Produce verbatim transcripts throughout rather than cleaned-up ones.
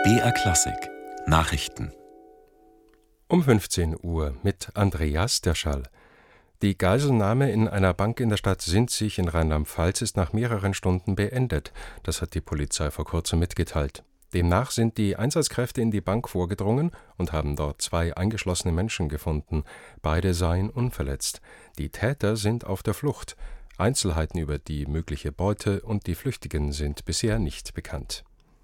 B R Klassik Nachrichten Um fünfzehn Uhr mit Andreas Derschall. Die Geiselnahme in einer Bank in der Stadt Sinzig in Rheinland-Pfalz ist nach mehreren Stunden beendet. Das hat die Polizei vor kurzem mitgeteilt. Demnach sind die Einsatzkräfte in die Bank vorgedrungen und haben dort zwei eingeschlossene Menschen gefunden. Beide seien unverletzt. Die Täter sind auf der Flucht. Einzelheiten über die mögliche Beute und die Flüchtigen sind bisher nicht bekannt.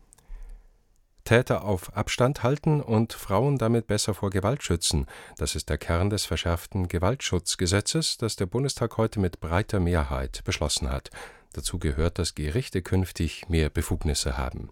Täter auf Abstand halten und Frauen damit besser vor Gewalt schützen. Das ist der Kern des verschärften Gewaltschutzgesetzes, das der Bundestag heute mit breiter Mehrheit beschlossen hat. Dazu gehört, dass Gerichte künftig mehr Befugnisse haben.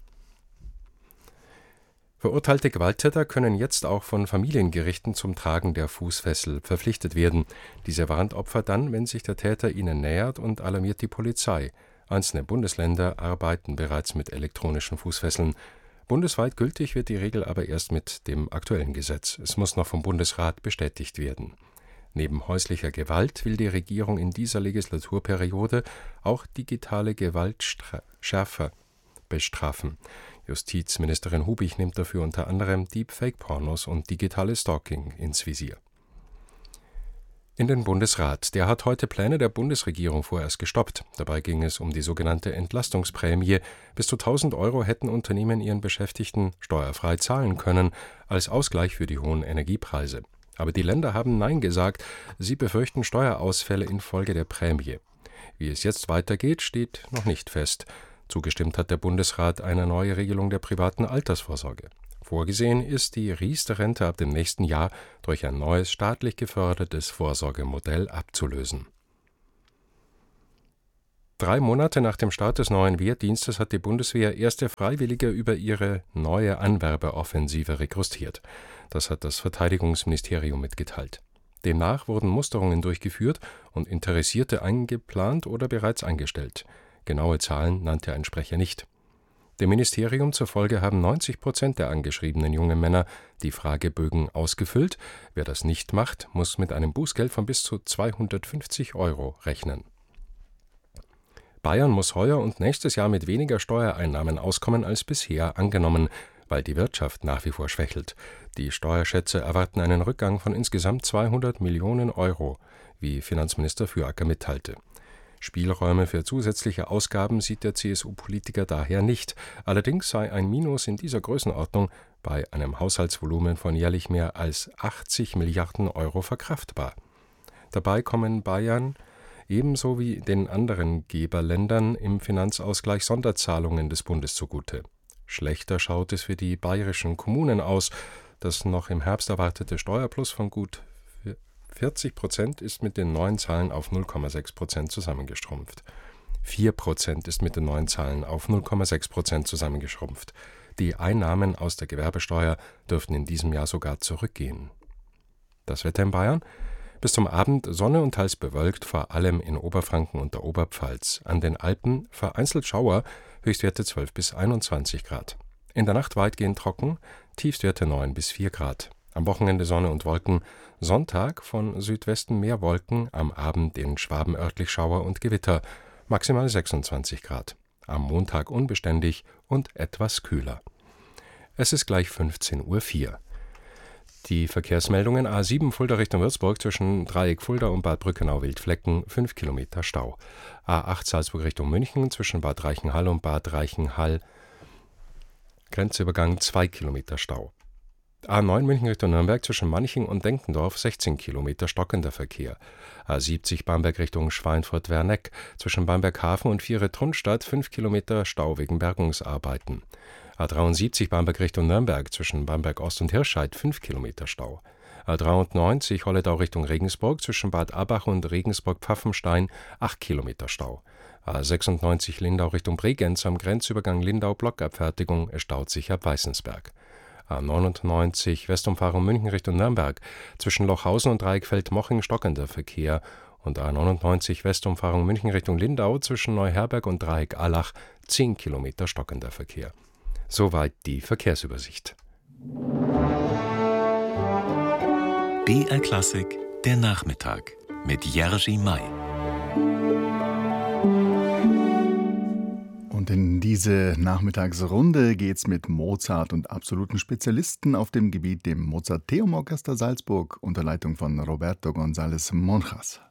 Verurteilte Gewalttäter können jetzt auch von Familiengerichten zum Tragen der Fußfessel verpflichtet werden. Diese warnt Opfer dann, wenn sich der Täter ihnen nähert, und alarmiert die Polizei. Einzelne Bundesländer arbeiten bereits mit elektronischen Fußfesseln. Bundesweit gültig wird die Regel aber erst mit dem aktuellen Gesetz. Es muss noch vom Bundesrat bestätigt werden. Neben häuslicher Gewalt will die Regierung in dieser Legislaturperiode auch digitale Gewalt schärfer bestrafen. Justizministerin Hubich nimmt dafür unter anderem Deepfake-Pornos und digitales Stalking ins Visier. In den Bundesrat. Der hat heute Pläne der Bundesregierung vorerst gestoppt. Dabei ging es um die sogenannte Entlastungsprämie. Bis zu tausend Euro hätten Unternehmen ihren Beschäftigten steuerfrei zahlen können, als Ausgleich für die hohen Energiepreise. Aber die Länder haben Nein gesagt. Sie befürchten Steuerausfälle infolge der Prämie. Wie es jetzt weitergeht, steht noch nicht fest. Zugestimmt hat der Bundesrat einer neuen Regelung der privaten Altersvorsorge. Vorgesehen ist die Riester-Rente ab dem nächsten Jahr durch ein neues staatlich gefördertes Vorsorgemodell abzulösen. Drei Monate nach dem Start des neuen Wehrdienstes hat die Bundeswehr erste Freiwillige über ihre neue Anwerbeoffensive rekrutiert. Das hat das Verteidigungsministerium mitgeteilt. Demnach wurden Musterungen durchgeführt und Interessierte eingeplant oder bereits eingestellt. Genaue Zahlen nannte ein Sprecher nicht. Dem Ministerium zufolge haben neunzig Prozent der angeschriebenen jungen Männer die Fragebögen ausgefüllt. Wer das nicht macht, muss mit einem Bußgeld von bis zu zweihundertfünfzig Euro rechnen. Bayern muss heuer und nächstes Jahr mit weniger Steuereinnahmen auskommen als bisher angenommen, weil die Wirtschaft nach wie vor schwächelt. Die Steuerschätze erwarten einen Rückgang von insgesamt zweihundert Millionen Euro, wie Finanzminister Füracker mitteilte. Spielräume für zusätzliche Ausgaben sieht der C S U-Politiker daher nicht. Allerdings sei ein Minus in dieser Größenordnung bei einem Haushaltsvolumen von jährlich mehr als achtzig Milliarden Euro verkraftbar. Dabei kommen Bayern ebenso wie den anderen Geberländern im Finanzausgleich Sonderzahlungen des Bundes zugute. Schlechter schaut es für die bayerischen Kommunen aus. Das noch im Herbst erwartete Steuerplus von gut vierzig Prozent ist mit den neuen Zahlen auf null Komma sechs Prozent zusammengeschrumpft. vier Prozent ist mit den neuen Zahlen auf null Komma sechs Prozent zusammengeschrumpft. Die Einnahmen aus der Gewerbesteuer dürften in diesem Jahr sogar zurückgehen. Das Wetter in Bayern? Bis zum Abend Sonne und teils bewölkt, vor allem in Oberfranken und der Oberpfalz. An den Alpen vereinzelt Schauer, Höchstwerte zwölf bis einundzwanzig Grad. In der Nacht weitgehend trocken, Tiefstwerte neun bis vier Grad. Am Wochenende Sonne und Wolken, Sonntag von Südwesten mehr Wolken, am Abend in Schwaben örtlich Schauer und Gewitter, maximal sechsundzwanzig Grad. Am Montag unbeständig und etwas kühler. Es ist gleich fünfzehn Uhr vier. Die Verkehrsmeldungen: A sieben Fulda Richtung Würzburg zwischen Dreieck Fulda und Bad Brückenau-Wildflecken fünf Kilometer Stau. A acht Salzburg Richtung München zwischen Bad Reichenhall und Bad Reichenhall Grenzübergang zwei Kilometer Stau. A neun München Richtung Nürnberg zwischen Manching und Denkendorf sechzehn Kilometer stockender Verkehr. A siebzig Bamberg Richtung Schweinfurt-Werneck zwischen Bamberg-Hafen und Viere-Trunstadt fünf Kilometer Stau wegen Bergungsarbeiten. A dreiundsiebzig Bamberg Richtung Nürnberg zwischen Bamberg-Ost und Hirscheid fünf Kilometer Stau. A dreiundneunzig Holledau Richtung Regensburg zwischen Bad Abach und Regensburg-Pfaffenstein acht Kilometer Stau. A sechsundneunzig Lindau Richtung Bregenz am Grenzübergang Lindau-Blockabfertigung, es staut sich ab Weißensberg. A neunundneunzig Westumfahrung München Richtung Nürnberg zwischen Lochhausen und Dreieckfeld-Moching stockender Verkehr und A neunundneunzig Westumfahrung München Richtung Lindau zwischen Neuherberg und Dreieck-Allach zehn Kilometer stockender Verkehr. Soweit die Verkehrsübersicht. B R Klassik, der Nachmittag mit Jerzy May. Und in diese Nachmittagsrunde geht's mit Mozart und absoluten Spezialisten auf dem Gebiet, dem Mozarteum Orchester Salzburg, unter Leitung von Roberto González Monjas.